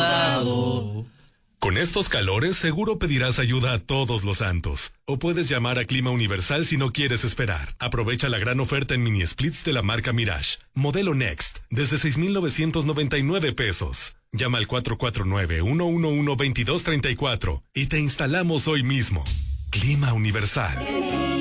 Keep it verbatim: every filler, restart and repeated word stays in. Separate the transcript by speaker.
Speaker 1: ayudado.
Speaker 2: Con estos calores seguro pedirás ayuda a todos los santos. O puedes llamar a Clima Universal si no quieres esperar. Aprovecha la gran oferta en mini splits de la marca Mirage. Modelo Next, desde seis mil novecientos noventa y nueve pesos. Llama al cuatro cuatro nueve, uno uno uno, dos dos tres cuatro y te instalamos hoy mismo. Clima Universal.